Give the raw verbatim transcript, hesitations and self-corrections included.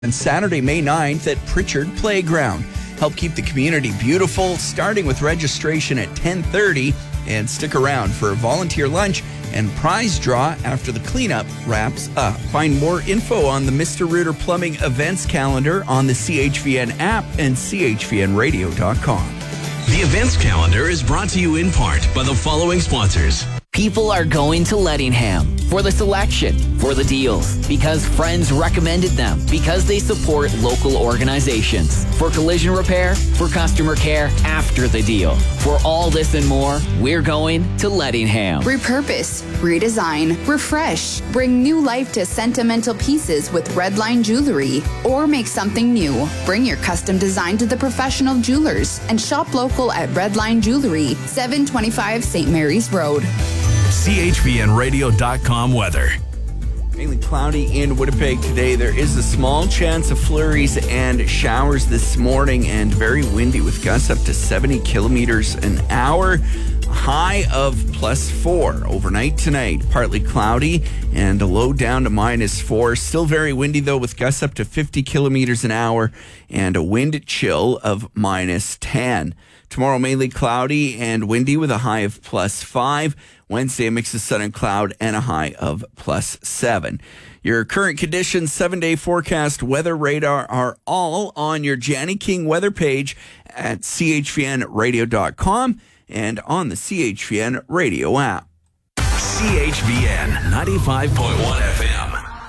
And Saturday, May ninth at Pritchard Playground. Help keep the community beautiful, starting with registration at ten thirty, and stick around for a volunteer lunch and prize draw after the cleanup wraps up. Find more info on the Mister Rooter Plumbing events calendar on the C H V N app and C H V N radio dot com. The events calendar is brought to you in part by the following sponsors. People are going to Lettingham for the selection, for the deals, because friends recommended them, because they support local organizations, for collision repair, for customer care after the deal. For all this and more, we're going to Lettingham. Repurpose, redesign, refresh. Bring new life to sentimental pieces with Redline Jewelry. Or make something new. Bring your custom design to the professional jewelers and shop local at Redline Jewelry, seven twenty-five Saint Mary's Road. C H V N radio dot com weather. Mainly cloudy in Winnipeg today. There is a small chance of flurries and showers this morning, and very windy with gusts up to seventy kilometers an hour. High of plus four overnight tonight. Partly cloudy and a low down to minus four. Still very windy though, with gusts up to fifty kilometers an hour and a wind chill of minus ten. Tomorrow mainly cloudy and windy with a high of plus five. Wednesday, a mix of sun and cloud and a high of plus seven. Your current conditions, seven-day forecast, weather radar are all on your Janny King weather page at C H V N radio dot com and on the C H V N radio app. C H V N ninety-five point one F M.